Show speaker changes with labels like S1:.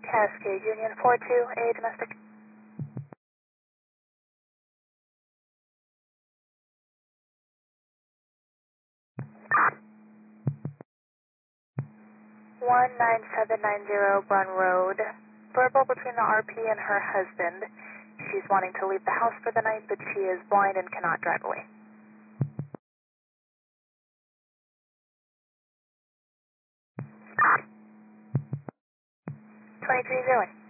S1: Cascade Union 42A domestic. One 9790 Brun Road. Verbal between the RP and her husband. She's wanting to leave the house for the night, but she is blind and cannot drive away. 23 0.